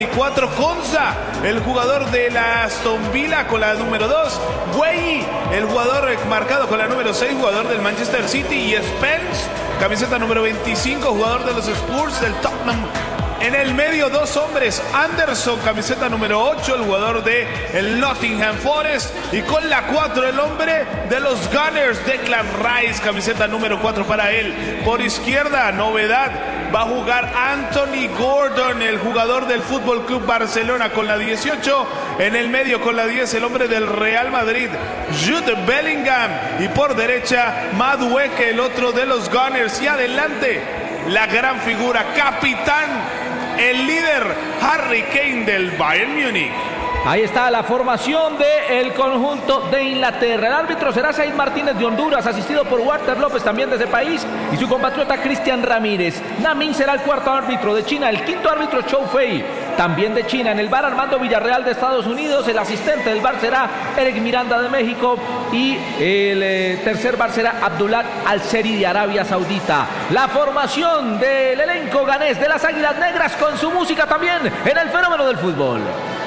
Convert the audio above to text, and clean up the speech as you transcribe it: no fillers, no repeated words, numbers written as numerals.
4 Konza, el jugador de la Aston Villa con la número 2, Guehi, el jugador marcado con la número 6, jugador del Manchester City, y Spence, camiseta número 25, jugador de los Spurs del Tottenham. En el medio, dos hombres, Anderson, camiseta número 8, el jugador de el Nottingham Forest, y con la 4 el hombre de los Gunners, Declan Rice, camiseta número 4 para él. Por izquierda, novedad, va a jugar Anthony Gordon, el jugador del Fútbol Club Barcelona con la 18. En el medio con la 10 el hombre del Real Madrid, Jude Bellingham. Y por derecha Madueke, el otro de los Gunners. Y adelante la gran figura, capitán, el líder Harry Kane del Bayern Múnich. Ahí está la formación del conjunto de Inglaterra. El árbitro será Said Martínez de Honduras, asistido por Walter López, también de ese país, y su compatriota Cristian Ramírez. Namin será el cuarto árbitro de China. El quinto árbitro, Chou Fei, también de China. En el VAR, Armando Villarreal de Estados Unidos. El asistente del VAR será Eric Miranda de México. Y el tercer VAR será Abdullah Al-Seri de Arabia Saudita. La formación del elenco ganés de las Águilas Negras, con su música también en el fenómeno del fútbol.